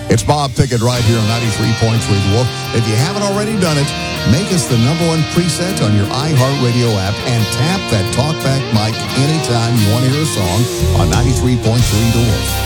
It's Bob Pickett right here on 93.3 The Wolf. If you haven't already done it, make us the #1 preset on your iHeartRadio app and tap that talkback mic anytime you want to hear a song on 93.3 The Wolf.